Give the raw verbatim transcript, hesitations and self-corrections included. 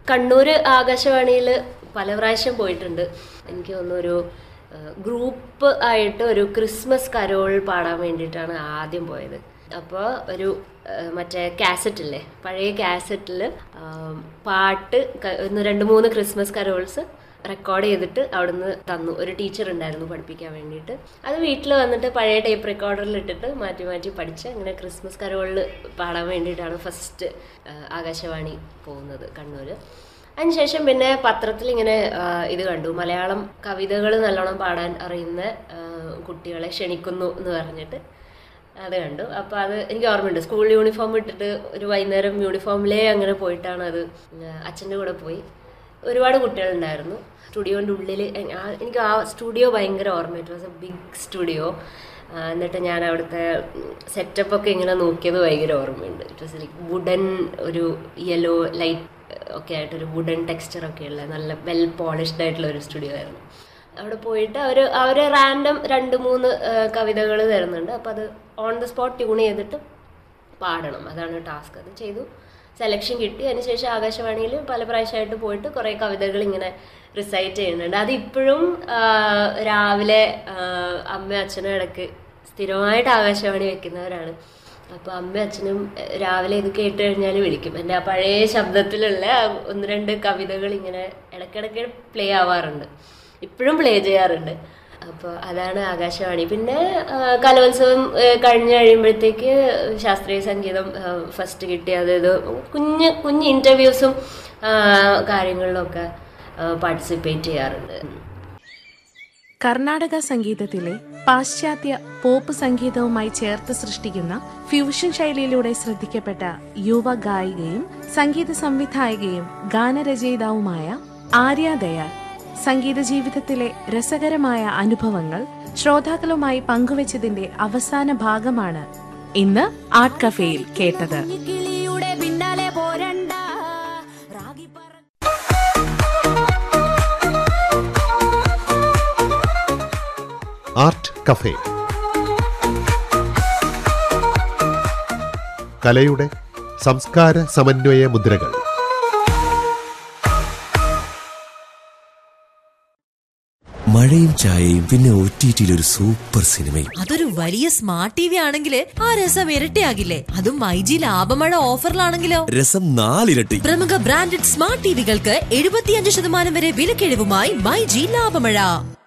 കണ്ണൂർ ആകാശവാണിയിൽ പല പ്രാവശ്യം പോയിട്ടുണ്ട്. എനിക്ക് തോന്നുന്നു ഒരു ഗ്രൂപ്പ് ആയിട്ട് ഒരു ക്രിസ്മസ് കരോൾ പാടാൻ വേണ്ടിയിട്ടാണ് ആദ്യം പോയത്. അപ്പോൾ ഒരു മറ്റേ കാസറ്റില്ലേ, പഴയ കാസറ്റിൽ പാട്ട് രണ്ട് മൂന്ന് ക്രിസ്മസ് കരോൾസ് റെക്കോർഡ് ചെയ്തിട്ട് അവിടുന്ന് തന്നു. ഒരു ടീച്ചർ ഉണ്ടായിരുന്നു പഠിപ്പിക്കാൻ വേണ്ടിയിട്ട്. അത് വീട്ടിൽ വന്നിട്ട് പഴയ ടേപ്പ് റെക്കോർഡറിൽ ഇട്ടിട്ട് മാറ്റി മാറ്റി പഠിച്ച് അങ്ങനെ ക്രിസ്മസ് കരോളിൽ പാടാൻ വേണ്ടിയിട്ടാണ് ഫസ്റ്റ് ആകാശവാണി പോകുന്നത് കണ്ണൂർ. അതിനുശേഷം പിന്നെ പത്രത്തിൽ ഇങ്ങനെ ഇത് കണ്ടു, മലയാളം കവിതകൾ നല്ലോണം പാടാൻ അറിയുന്ന കുട്ടികളെ ക്ഷണിക്കുന്നു എന്ന് പറഞ്ഞിട്ട് അത് കണ്ടു. അപ്പോൾ അത് എനിക്ക് ഓർമ്മയുണ്ട്. സ്കൂൾ യൂണിഫോം ഇട്ടിട്ട് ഒരു വൈകുന്നേരം യൂണിഫോമിലേ അങ്ങനെ പോയിട്ടാണ് അത്. അച്ഛൻ്റെ കൂടെ പോയി. ഒരുപാട് കുട്ടികളുണ്ടായിരുന്നു സ്റ്റുഡിയോൻ്റെ ഉള്ളിൽ. എനിക്ക് ആ സ്റ്റുഡിയോ ഭയങ്കര ഓർമ്മ. It was A big studio. എന്നിട്ട് ഞാൻ അവിടുത്തെ സെറ്റപ്പൊക്കെ ഇങ്ങനെ നോക്കിയത് ഭയങ്കര ഓർമ്മയുണ്ട്. ഇറ്റ് വാസ് ലൈക്ക് വുഡൻ, ഒരു യെല്ലോ ലൈറ്റ് ഒക്കെ ആയിട്ടൊരു വുഡൻ ടെക്സ്ചറൊക്കെ ഉള്ള നല്ല വെൽ പോളിഷ്ഡ് ആയിട്ടുള്ള ഒരു സ്റ്റുഡിയോ ആയിരുന്നു. അവിടെ പോയിട്ട് അവർ അവർ റാൻഡം രണ്ട് മൂന്ന് കവിതകൾ തരുന്നുണ്ട്. അപ്പോൾ അത് ഓൺ ദ സ്പോട്ട് ട്യൂൺ ചെയ്തിട്ട് പാടണം. അതാണ് ടാസ്ക്. അത് ചെയ്തു, സെലക്ഷൻ കിട്ടി. അതിനുശേഷം ആകാശവാണിയിൽ പല പ്രാവശ്യമായിട്ട് പോയിട്ട് കുറേ കവിതകൾ ഇങ്ങനെ റിസൈറ്റ് ചെയ്യുന്നുണ്ട്. അതിപ്പോഴും രാവിലെ അമ്മയും അച്ഛനും ഇടയ്ക്ക് സ്ഥിരമായിട്ട് ആകാശവാണി വെക്കുന്നവരാണ്. അപ്പോൾ അമ്മയും അച്ഛനും രാവിലെ ഇത് കേട്ട് കഴിഞ്ഞാൽ വിളിക്കും. എൻ്റെ ആ പഴയ ശബ്ദത്തിലുള്ള ഒന്ന് രണ്ട് കവിതകൾ ഇങ്ങനെ ഇടയ്ക്കിടയ്ക്ക് പ്ലേ ആവാറുണ്ട്, ഇപ്പോഴും പ്ലേ ചെയ്യാറുണ്ട്. അപ്പോൾ അതാണ് ആകാശവാണി. പിന്നെ കലോത്സവം കഴിഞ്ഞ് കഴിയുമ്പോഴത്തേക്ക് ശാസ്ത്രീയ സംഗീതം ഫസ്റ്റ് കിട്ടി. അതായത് കുഞ്ഞ് കുഞ്ഞ് ഇൻ്റർവ്യൂസും കാര്യങ്ങളിലൊക്കെ പാർട്ടിസിപ്പേറ്റ് ചെയ്യാറുണ്ട്. കർണാടക സംഗീതത്തിലെ പാശ്ചാത്യ പോപ്പ് സംഗീതവുമായി ചേർത്ത് സൃഷ്ടിക്കുന്ന ഫ്യൂഷൻ ശൈലിയിലൂടെ ശ്രദ്ധിക്കപ്പെട്ട യുവ ഗായികയും സംഗീത സംവിധായകയും ഗാനരചയിതാവുമായ ആര്യ ദയാൽ സംഗീത ജീവിതത്തിലെ രസകരമായ അനുഭവങ്ങൾ ശ്രോതാക്കളുമായി പങ്കുവച്ചതിന്റെ അവസാന ഭാഗമാണ് ഇന്ന് ആർട്ട് കഫേയിൽ കേട്ടത്. ആർട്ട് കഫേ, കലയുടെ സംസ്കാര സമന്വയ മുദ്രകൾ. മഴയും ചായയും പിന്നെ ഒ ടി ടിയിൽ ഒരു സൂപ്പർ സിനിമയും. അതൊരു വലിയ സ്മാർട്ട് ടി വി ആണെങ്കിൽ ആ രസം ഇരട്ടിയാകില്ലേ? അതും മൈജി ലാഭമഴ ഓഫറിലാണെങ്കിലോ രസം നാലിരട്ടി. പ്രമുഖ ബ്രാൻഡഡ് സ്മാർട്ട് ടിവികൾക്ക് എഴുപത്തിയഞ്ച് ശതമാനം വരെ വിലക്കിഴിവുമായി മൈജി ലാഭമഴ.